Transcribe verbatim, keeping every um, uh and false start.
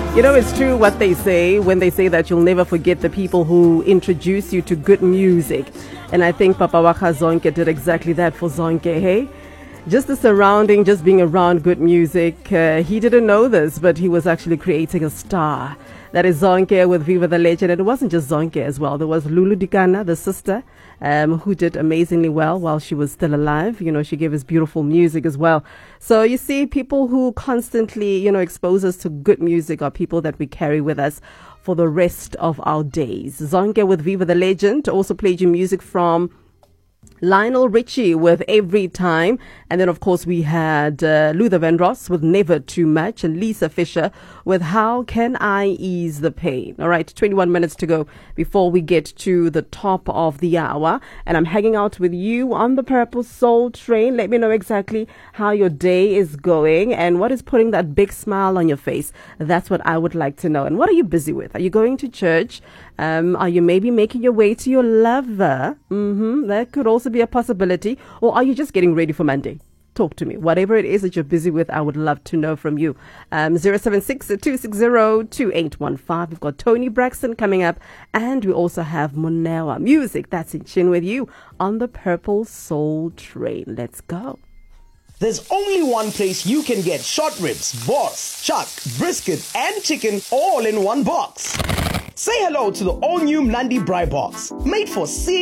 You know, it's true what they say when they say that you'll never forget the people who introduce you to good music. And I think Papa Waka Zonke did exactly that for Zonke, hey? Just the surrounding, just being around good music. Uh, he didn't know this, but he was actually creating a star. That is Zonke with Viva the Legend. And it wasn't just Zonke as well. There was Lulu Dikana, the sister, um, who did amazingly well while she was still alive. You know, she gave us beautiful music as well. So you see, people who constantly, you know, expose us to good music are people that we carry with us for the rest of our days. Zonke with Viva the Legend also played you music from Lionel Richie with Every Time. And then, of course, we had uh, Luther Vandross with Never Too Much and Lisa Fisher with How Can I Ease the Pain. All right, twenty-one minutes to go before we get to the top of the hour. And I'm hanging out with you on the Purple Soul Train. Let me know exactly how your day is going and what is putting that big smile on your face. That's what I would like to know. And what are you busy with? Are you going to church? Um, are you maybe making your way to your lover? Mm-hmm. That could also be a possibility. Or are you just getting ready for Monday? Talk to me. Whatever it is that you're busy with, I would love to know from you. Um, zero seven six, two six zero, two eight one five. We've got Tony Braxton coming up. And we also have Monewa music that's in tune with you on the Purple Soul Train. Let's go. There's only one place you can get short ribs, boss, chuck, brisket, and chicken all in one box. Say hello to the all-new Mnandi Braai Box, made for sea